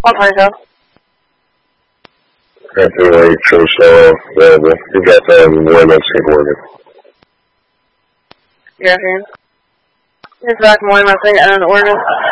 Okay, so. Anti-weight, choice available. You got that in women's working. Yeah, okay. It's back more, I think, and an order.